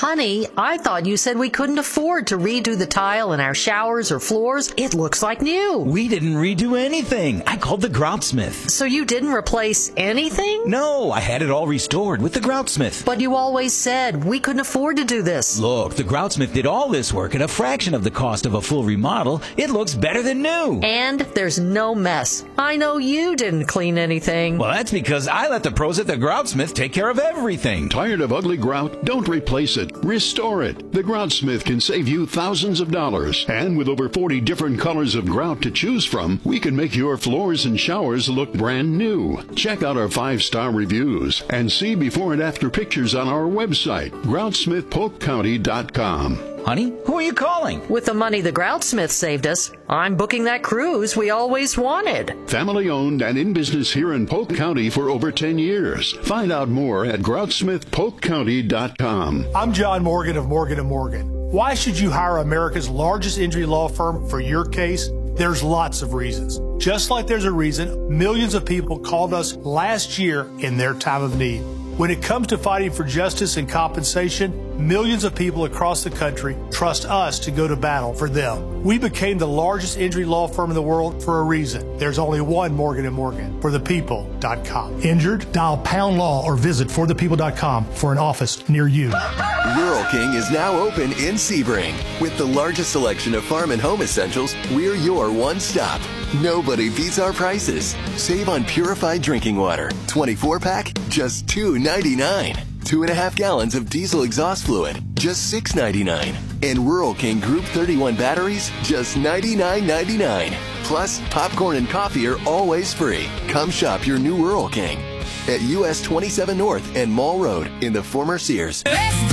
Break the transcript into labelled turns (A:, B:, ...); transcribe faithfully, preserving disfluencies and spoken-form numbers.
A: Honey, I thought you said we couldn't afford to redo the tile in our showers or floors. It looks like new.
B: We didn't redo anything. I called the Groutsmith.
A: So you didn't replace anything?
B: No, I had it all restored with the Groutsmith.
A: But you always said we couldn't afford to do this.
B: Look, the Groutsmith did all this work at a fraction of the cost of a full remodel. It looks better than new.
A: And there's no mess. I know you didn't clean anything.
B: Well, that's because I let the pros at the Groutsmith take care of everything.
C: Tired of ugly grout? Don't replace it. Restore it. The Groutsmith can save you thousands of dollars. And with over forty different colors of grout to choose from, we can make your floors and showers look brand new. Check out our five-star reviews and see before and after pictures on our website, groutsmith polk county dot com.
B: Honey, who are you calling?
A: With the money the Groutsmith saved us, I'm booking that cruise we always wanted.
C: Family owned and in business here in Polk County for over ten years. Find out more at groutsmith polk county dot com.
D: I'm John Morgan of Morgan and Morgan. Why should you hire America's largest injury law firm for your case? There's lots of reasons. Just like there's a reason millions of people called us last year in their time of need. When it comes to fighting for justice and compensation, millions of people across the country trust us to go to battle for them. We became the largest injury law firm in the world for a reason. There's only one Morgan and Morgan, for the people dot com. Injured? Dial pound law or visit for the people dot com for an office near you.
E: Rural King is now open in Sebring. With the largest selection of farm and home essentials, we're your one-stop. Nobody beats our prices. Save on purified drinking water. twenty-four pack, just two ninety-nine. Two and a half gallons of diesel exhaust fluid, just six ninety-nine. And Rural King Group thirty-one batteries, just ninety-nine ninety-nine. Plus, popcorn and coffee are always free. Come shop your new Rural King at U S twenty-seven North and Mall Road in the former Sears.